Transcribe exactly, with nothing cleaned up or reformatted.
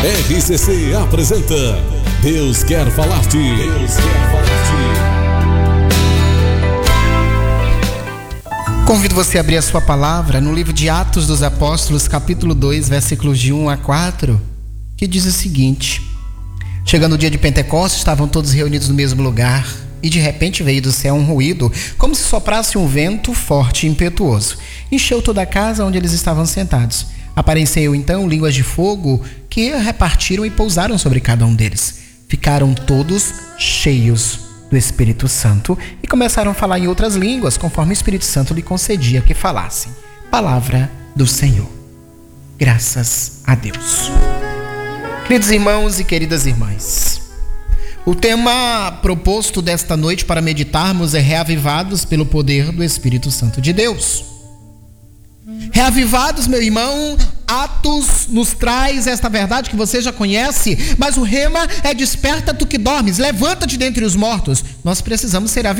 R C C apresenta Deus quer falar-te. Deus quer falar-te. Convido você a abrir a sua palavra no livro de Atos dos Apóstolos, capítulo dois, versículos de um a quatro, que diz o seguinte: chegando o dia de Pentecostes, estavam todos reunidos no mesmo lugar, e de repente veio do céu um ruído, como se soprasse um vento forte e impetuoso. Encheu toda a casa onde eles estavam sentados. Apareceu então línguas de fogo que repartiram e pousaram sobre cada um deles. Ficaram todos cheios do Espírito Santo e começaram a falar em outras línguas, conforme o Espírito Santo lhe concedia que falassem. Palavra do Senhor. Graças a Deus. Queridos irmãos e queridas irmãs, o tema proposto desta noite para meditarmos é reavivados pelo poder do Espírito Santo de Deus. Reavivados, meu irmão, Atos nos traz esta verdade que você já conhece, mas o rema é: desperta tu que dormes, levanta-te dentre os mortos. Nós precisamos ser